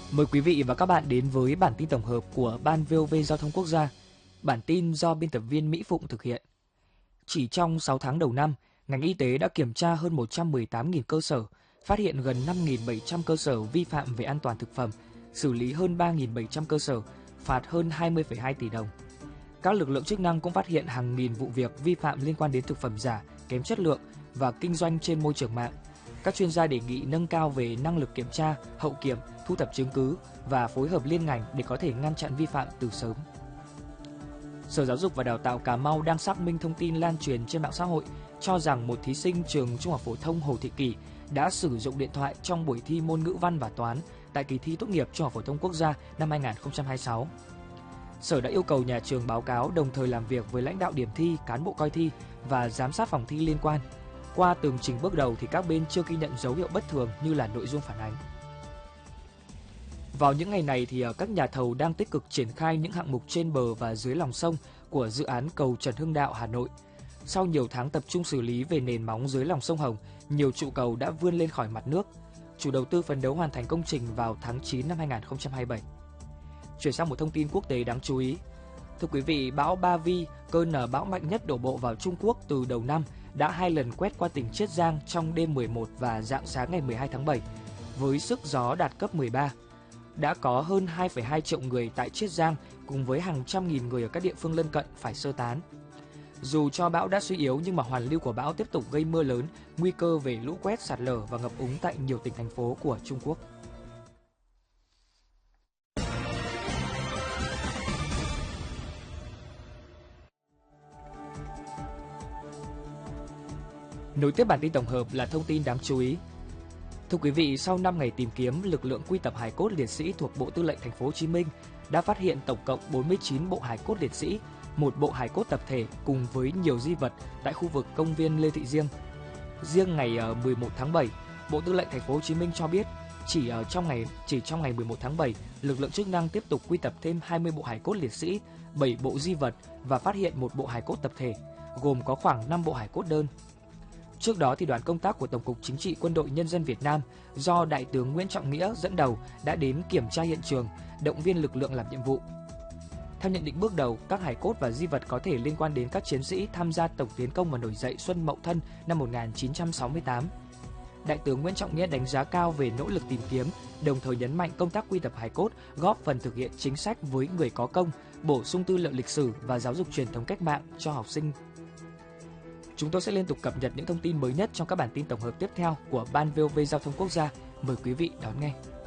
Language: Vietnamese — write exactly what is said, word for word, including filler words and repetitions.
Mời quý vị và các bạn đến với bản tin tổng hợp của Ban vê o vê Giao thông Quốc gia. Bản tin do biên tập viên Mỹ Phụng thực hiện. Chỉ trong sáu tháng đầu năm, ngành y tế đã kiểm tra hơn một trăm mười tám nghìn cơ sở, phát hiện gần năm nghìn bảy trăm cơ sở vi phạm về an toàn thực phẩm, xử lý hơn ba nghìn bảy trăm cơ sở, phạt hơn hai mươi phẩy hai tỷ đồng. Các lực lượng chức năng cũng phát hiện hàng nghìn vụ việc vi phạm liên quan đến thực phẩm giả, kém chất lượng và kinh doanh trên môi trường mạng. Các chuyên gia đề nghị nâng cao về năng lực kiểm tra, hậu kiểm, thu thập chứng cứ và phối hợp liên ngành để có thể ngăn chặn vi phạm từ sớm. Sở Giáo dục và Đào tạo Cà Mau đang xác minh thông tin lan truyền trên mạng xã hội cho rằng một thí sinh trường Trung học phổ thông Hồ Thị Kỷ đã sử dụng điện thoại trong buổi thi môn ngữ văn và toán tại kỳ thi tốt nghiệp Trung học phổ thông quốc gia năm hai nghìn không trăm hai mươi sáu. Sở đã yêu cầu nhà trường báo cáo, đồng thời làm việc với lãnh đạo điểm thi, cán bộ coi thi và giám sát phòng thi liên quan. Qua tường trình bước đầu thì các bên chưa ghi nhận dấu hiệu bất thường như là nội dung phản ánh. Vào những ngày này thì các nhà thầu đang tích cực triển khai những hạng mục trên bờ và dưới lòng sông của dự án cầu Trần Hưng Đạo, Hà Nội. Sau nhiều tháng tập trung xử lý về nền móng dưới lòng sông Hồng, nhiều trụ cầu đã vươn lên khỏi mặt nước. Chủ đầu tư phấn đấu hoàn thành công trình vào tháng chín năm hai nghìn không trăm hai mươi bảy. Chuyển sang một thông tin quốc tế đáng chú ý. Thưa quý vị, bão Ba Vi, cơn bão mạnh nhất đổ bộ vào Trung Quốc từ đầu năm, đã hai lần quét qua tỉnh Chiết Giang trong đêm mười một và rạng sáng ngày mười hai tháng bảy, với sức gió đạt cấp mười ba. Đã có hơn hai phẩy hai triệu người tại Chiết Giang cùng với hàng trăm nghìn người ở các địa phương lân cận phải sơ tán. Dù cho bão đã suy yếu nhưng mà hoàn lưu của bão tiếp tục gây mưa lớn, nguy cơ về lũ quét, sạt lở và ngập úng tại nhiều tỉnh thành phố của Trung Quốc. Nối tiếp bản tin tổng hợp là thông tin đáng chú ý. Thưa quý vị, sau năm ngày tìm kiếm, lực lượng quy tập hài cốt liệt sĩ thuộc Bộ Tư lệnh Thành phố Hồ Chí Minh đã phát hiện tổng cộng bốn mươi chín bộ hài cốt liệt sĩ, một bộ hài cốt tập thể cùng với nhiều di vật tại khu vực công viên Lê Thị Riêng. Riêng ngày mười một tháng bảy, Bộ Tư lệnh Thành phố Hồ Chí Minh cho biết chỉ ở trong ngày chỉ trong ngày mười một tháng bảy, lực lượng chức năng tiếp tục quy tập thêm hai mươi bộ hài cốt liệt sĩ, bảy bộ di vật và phát hiện một bộ hài cốt tập thể, gồm có khoảng năm bộ hài cốt đơn. Trước đó, thì đoàn công tác của Tổng cục Chính trị Quân đội Nhân dân Việt Nam do Đại tướng Nguyễn Trọng Nghĩa dẫn đầu đã đến kiểm tra hiện trường, động viên lực lượng làm nhiệm vụ. Theo nhận định bước đầu, các hài cốt và di vật có thể liên quan đến các chiến sĩ tham gia tổng tiến công và nổi dậy Xuân Mậu Thân năm một nghìn chín trăm sáu mươi tám. Đại tướng Nguyễn Trọng Nghĩa đánh giá cao về nỗ lực tìm kiếm, đồng thời nhấn mạnh công tác quy tập hài cốt góp phần thực hiện chính sách với người có công, bổ sung tư liệu lịch sử và giáo dục truyền thống cách mạng cho học sinh. Chúng tôi sẽ liên tục cập nhật những thông tin mới nhất trong các bản tin tổng hợp tiếp theo của Ban vê o vê Giao thông Quốc gia. Mời quý vị đón nghe.